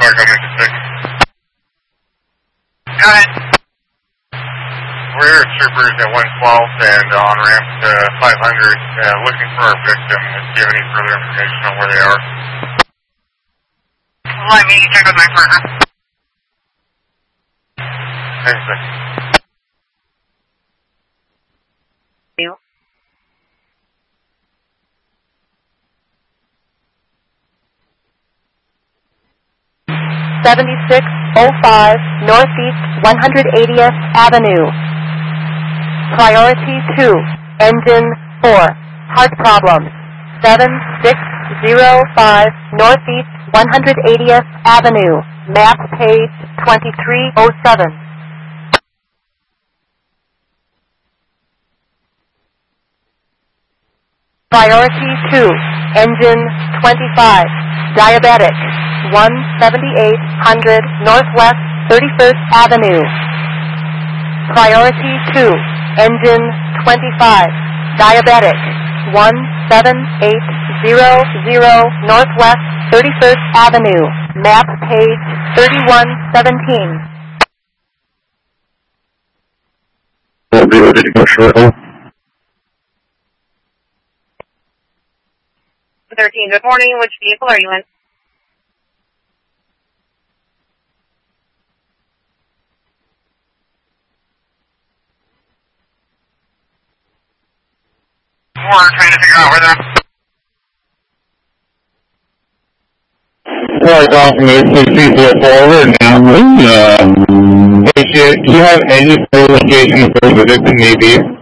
Clark, I'm into 6. Go ahead. We're here at Troopers at 112 and on ramp to 500, looking for our victim. Do you have any further information on where they are? Let me check with my partner. Thanks, sir. You. 7605 Northeast 180th Avenue. Priority 2, Engine 4, heart problems. 7605 Northeast 180th Avenue, map page 2307. Priority 2, Engine 25, diabetic, 17800 Northwest 31st Avenue. Priority 2, Engine 25, diabetic, 17800 Northwest 31st Avenue, map page 3117. Will be ready to go shortly. 13, good morning. Which vehicle are you in? We're trying to figure out where they're at. Well, it's off me, please go forward now. Do you have any further location for the victim may be?